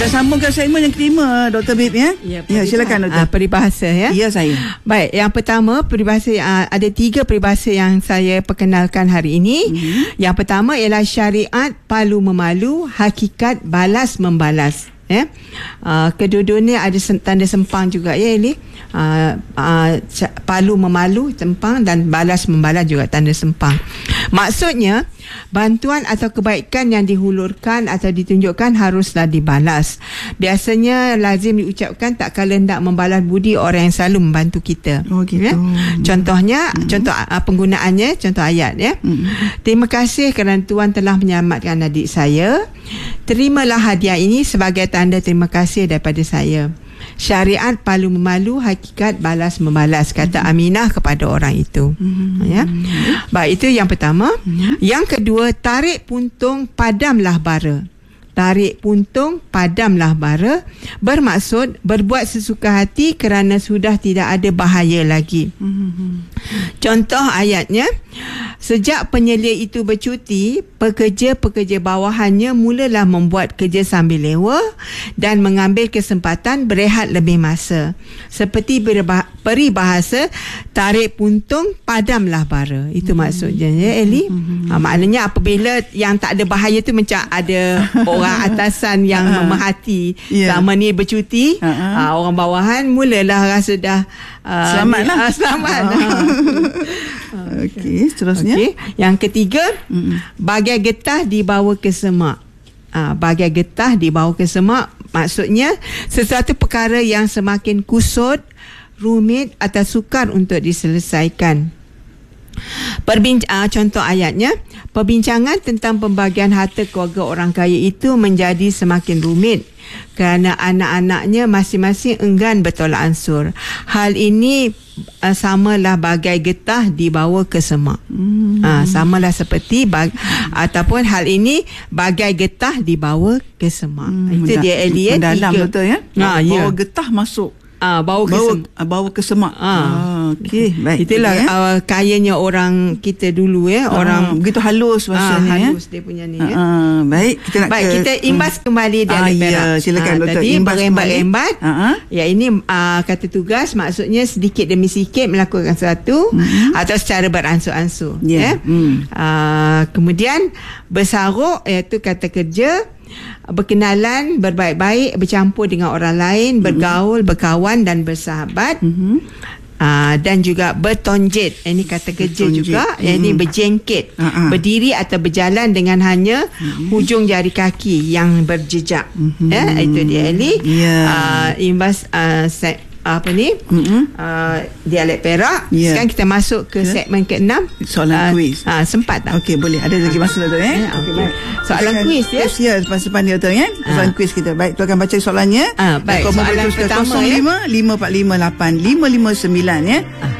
Kita sambung ke segmen yang kelima, Dr. Bib ya. Ya, silakan Dr. Peribahasa ya. Ya, saya. Baik, yang pertama peribahasa, ada 3 peribahasa yang saya perkenalkan hari ini. Yang pertama ialah syariat palu memalu, hakikat balas membalas. Ya. Kedua-duanya ada tanda sempang juga ya Eli. Palu memalu sempang dan balas membalas juga tanda sempang. Maksudnya bantuan atau kebaikan yang dihulurkan atau ditunjukkan haruslah dibalas. Biasanya lazim diucapkan tak kala hendak membalas budi orang yang selalu membantu kita. Oh gitu. Ya? Contohnya, contoh penggunaannya, contoh ayat ya. Terima kasih kerana Tuan telah menyelamatkan adik saya. Terimalah hadiah ini sebagai tanda terima kasih daripada saya. Syariat palu memalu, hakikat balas membalas, kata Aminah kepada orang itu. Ya. Baik, itu yang pertama. Yang kedua, tarik puntung padamlah bara. Tarik puntung padamlah bara bermaksud berbuat sesuka hati kerana sudah tidak ada bahaya lagi. Contoh ayatnya, sejak penyelia itu bercuti, pekerja-pekerja bawahannya mulalah membuat kerja sambil lewa dan mengambil kesempatan berehat lebih masa. Seperti peribahasa, tarik puntung padamlah bara. Itu maksudnya ya Eli. Maknanya apabila yang tak ada bahaya tu macam ada orang atasan yang memerhati selama ni bercuti, orang bawahan mulalah rasa dah selamat lah. Selamat. Okey, seterusnya. Okay. Yang ketiga, bagai getah dibawa ke semak. Bagai getah dibawa ke semak maksudnya sesuatu perkara yang semakin kusut, rumit atau sukar untuk diselesaikan. Contoh ayatnya, perbincangan tentang pembagian harta keluarga orang kaya itu menjadi semakin rumit kerana anak-anaknya masing-masing enggan bertolak ansur. Hal ini samalah bagai getah dibawa ke semak. Samalah seperti ataupun hal ini bagai getah dibawa ke semak. Itu dia Elia. Mendalam betul ya. Bawa getah masuk. Bawa ke semak. Okey, baik. Itulah kayanya orang kita dulu ya, orang begitu halus bahasanya halus dia punya ni ya. Baik, kita imbas kembali dialek Perak. Silakan Doktor. Tadi berembat-rembat. Ya, ini kata tugas maksudnya sedikit demi sedikit melakukan sesuatu atau secara beransur-ansur ya. Kemudian bersaruk iaitu kata kerja. Berkenalan, berbaik-baik, bercampur dengan orang lain, bergaul, berkawan dan bersahabat. Dan juga bertonjet, ini kata kerja juga. Ini berjengket, berdiri atau berjalan dengan hanya hujung jari kaki yang berjejak. Itu dia Eli. Imbas dialek Perak. Sekarang kita masuk ke segmen ke-6, soalan kuis. Sempat tak? Okey, boleh. Ada lagi masa tu ya. Soalan kuis ya. Ya, depan dia tu ya. Soalan kuis kita. Baik, tu akan baca soalannya. Baik, soalan pertama 05 545 85 559 ya.